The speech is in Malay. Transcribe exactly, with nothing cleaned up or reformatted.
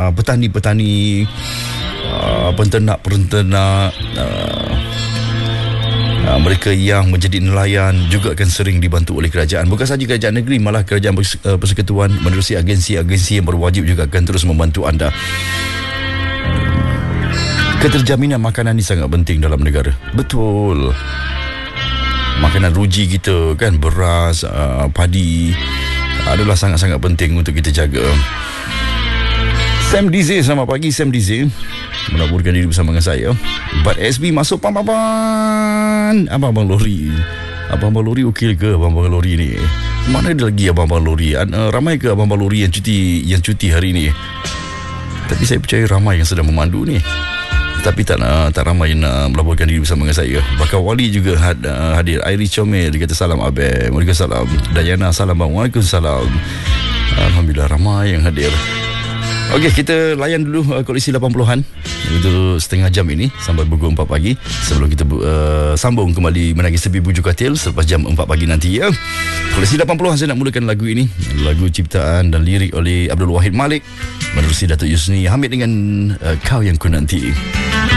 uh, petani-petani, uh, penternak-penternak, uh, uh, mereka yang menjadi nelayan juga akan sering dibantu oleh kerajaan. Bukan sahaja kerajaan negeri, malah kerajaan pers- uh, persekutuan menerusi agensi-agensi yang berwajib juga akan terus membantu anda. Keterjaminan makanan ni sangat penting dalam negara. Betul. Makanan ruji kita kan, beras, uh, padi adalah sangat-sangat penting untuk kita jaga. Sam Dizi, selamat pagi Sam Dizi. Melaburkan diri bersama dengan saya. But S B masuk pan-pan. Abang-abang lori. Abang-abang lori okey ke abang-abang lori ni? Mana ada lagi abang-abang lori? Uh, ramai ke abang-abang lori yang cuti yang cuti hari ni? Tapi saya percaya ramai yang sedang memandu ni. Tapi tak uh, tak ramai yang nak melaporkan diri bersama dengan saya. Bakal Wali juga had, uh, hadir. Airi Comel, dia kata salam Abel. Waalaikumsalam. Dayana, salam bang. Waalaikumsalam. Alhamdulillah ramai yang hadir. Okey, kita layan dulu uh, Koleksi lapan puluhan untuk setengah jam ini sampai pukul empat pagi. Sebelum kita uh, sambung kembali menangis tepi bujuk katil selepas jam empat pagi nanti ya. Koleksi lapan puluhan saya nak mulakan lagu ini. Lagu ciptaan dan lirik oleh Abdul Wahid Malik menerusi Datuk Yusni Hamid dengan uh, Kau Yang Ku Nanti.